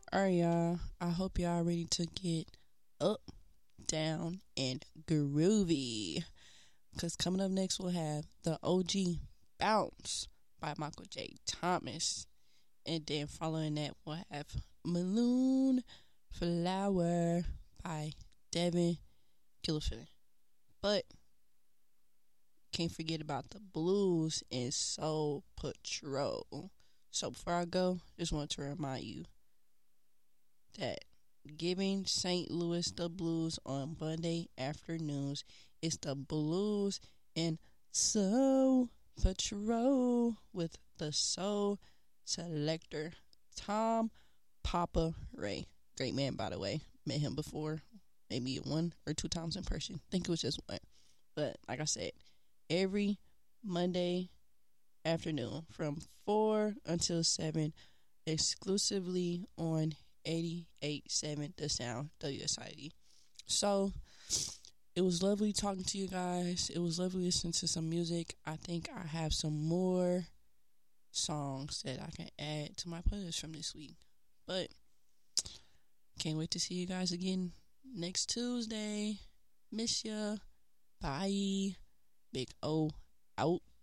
Alright, y'all. I hope y'all ready to get up, down, and groovy. Because coming up next, we'll have the OG Bounce by Michael J. Thomas. And then following that, we'll have Maroon Flower by Devin Gilligan. But can't forget about the blues and Soul Patrol. So before I go, just want to remind you that giving St. Louis the blues on Monday afternoons is the Blues and Soul Patrol with the Soul Selector Tom Papa Ray. Great man, by the way. Met him before, maybe one or two times in person. I think it was just one. But like I said, every Monday afternoon from 4 until 7, exclusively on 88.7 The Sound, WSID. So, it was lovely talking to you guys. It was lovely listening to some music. I think I have some more songs that I can add to my playlist from this week. But, can't wait to see you guys again next Tuesday. Miss ya. Bye. Big O out.